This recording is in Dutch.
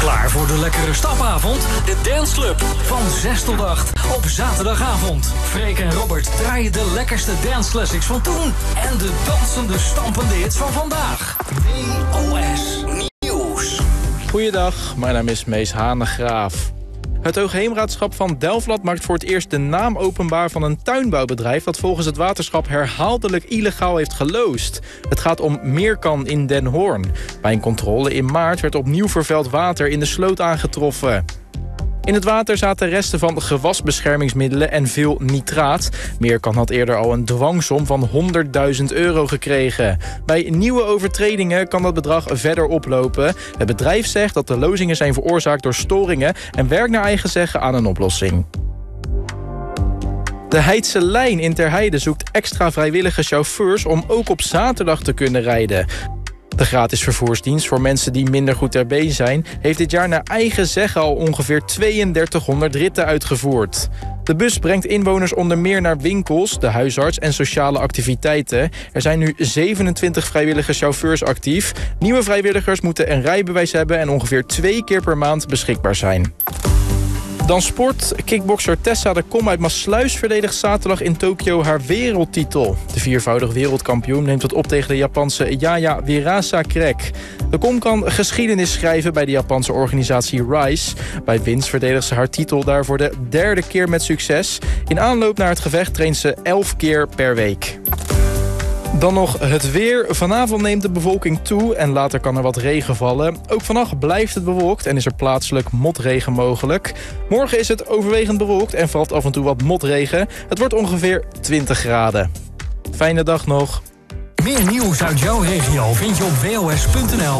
Klaar voor de lekkere stapavond? De Dance Club van 6 tot 8 op zaterdagavond. Freek en Robert draaien de lekkerste dance classics van toen en de dansende, stampende hits van vandaag. WOS Nieuws. Goeiedag, mijn naam is Mees Hanegraaf. Het Hoogheemraadschap van Delfland maakt voor het eerst de naam openbaar van een tuinbouwbedrijf dat volgens het waterschap herhaaldelijk illegaal heeft geloosd. Het gaat om Meerkan in Den Hoorn. Bij een controle in maart werd opnieuw vervuild water in de sloot aangetroffen. In het water zaten resten van gewasbeschermingsmiddelen en veel nitraat. Meerkan had eerder al een dwangsom van €100.000 gekregen. Bij nieuwe overtredingen kan dat bedrag verder oplopen. Het bedrijf zegt dat de lozingen zijn veroorzaakt door storingen en werkt naar eigen zeggen aan een oplossing. De Heidse Lijn in Terheide zoekt extra vrijwillige chauffeurs om ook op zaterdag te kunnen rijden. De gratis vervoersdienst voor mensen die minder goed ter been zijn heeft dit jaar naar eigen zeggen al ongeveer 3200 ritten uitgevoerd. De bus brengt inwoners onder meer naar winkels, de huisarts en sociale activiteiten. Er zijn nu 27 vrijwillige chauffeurs actief. Nieuwe vrijwilligers moeten een rijbewijs hebben en ongeveer 2 keer per maand beschikbaar zijn. Dan sport. Kickbokser Tessa de Kom uit Maassluis verdedigt zaterdag in Tokio haar wereldtitel. De viervoudig wereldkampioen neemt het op tegen de Japanse Yaya Wirasakrek. De Kom kan geschiedenis schrijven bij de Japanse organisatie RISE. Bij winst verdedigt ze haar titel daar voor de 3e keer met succes. In aanloop naar het gevecht traint ze 11 keer per week. Dan nog het weer. Vanavond neemt de bewolking toe en later kan er wat regen vallen. Ook vannacht blijft het bewolkt en is er plaatselijk motregen mogelijk. Morgen is het overwegend bewolkt en valt af en toe wat motregen. Het wordt ongeveer 20 graden. Fijne dag nog. Meer nieuws uit jouw regio vind je op WOS.nl.